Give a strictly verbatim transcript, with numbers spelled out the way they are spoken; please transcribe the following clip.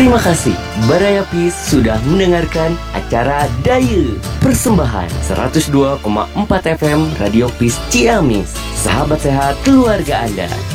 Terima kasih Baraya Peace sudah mendengarkan acara Daya Persembahan seratus dua koma empat F M Radio Peace Ciamis. Sahabat sehat keluarga Anda.